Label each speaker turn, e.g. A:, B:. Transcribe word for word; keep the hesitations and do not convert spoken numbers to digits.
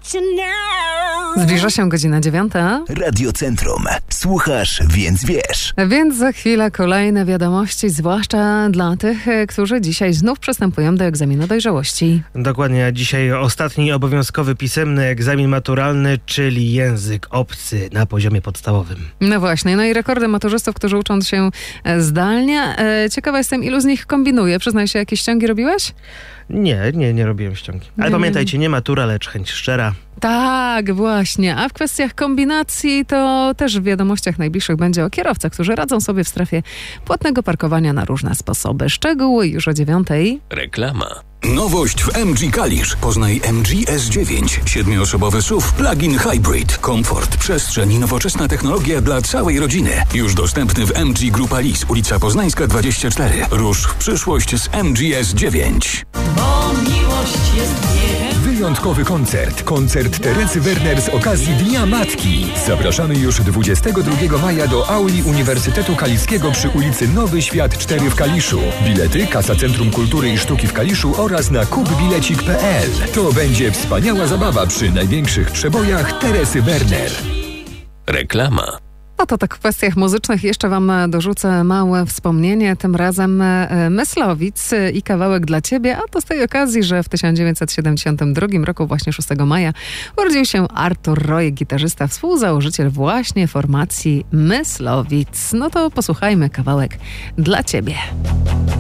A: Zbliża się godzina dziewiąta.
B: Radio Centrum. Słuchasz, więc wiesz.
A: Więc za chwilę kolejne wiadomości, zwłaszcza dla tych, którzy dzisiaj znów przystępują do egzaminu dojrzałości.
C: Dokładnie, a dzisiaj ostatni obowiązkowy pisemny egzamin maturalny, czyli język obcy na poziomie podstawowym.
A: No właśnie, no i rekordy maturzystów, którzy uczą się zdalnie. Ciekawa jestem, ilu z nich kombinuje. Przyznaj się, jakieś ściągi robiłeś?
C: Nie, nie, nie robiłem ściągi. Ale
A: Nie.
C: pamiętajcie, nie matura, lecz chęć szczera.
A: Tak, właśnie. A w kwestiach kombinacji to też w wiadomościach najbliższych będzie o kierowcach, którzy radzą sobie w strefie płatnego parkowania na różne sposoby. Szczegóły już o dziewiątej.
D: Reklama.
E: Nowość w M G Kalisz. Poznaj M G S dziewięć. Siedmioosobowy S U V plug-in hybrid. Komfort, przestrzeń i nowoczesna technologia dla całej rodziny. Już dostępny w M G Grupa Lease, ulica Poznańska dwadzieścia cztery. Rusz w przyszłość z M G S dziewięć.
F: Bo miłość jest biegiem.
G: Wyjątkowy koncert. Koncert Teresy Werner z okazji Dnia Matki. Zapraszamy już dwudziestego drugiego maja do auli Uniwersytetu Kaliskiego przy ulicy Nowy Świat cztery w Kaliszu. Bilety Kasa Centrum Kultury i Sztuki w Kaliszu oraz na kupbilecik kropka p l. To będzie wspaniała zabawa przy największych przebojach Teresy Werner.
D: Reklama.
A: No to tak w kwestiach muzycznych jeszcze wam dorzucę małe wspomnienie, tym razem Myslowic i kawałek dla ciebie, a to z tej okazji, że w tysiąc dziewięćset siedemdziesiątym drugim roku, właśnie szóstego maja, urodził się Artur Rojek, gitarzysta, współzałożyciel właśnie formacji Myslowic. No to posłuchajmy kawałek dla ciebie.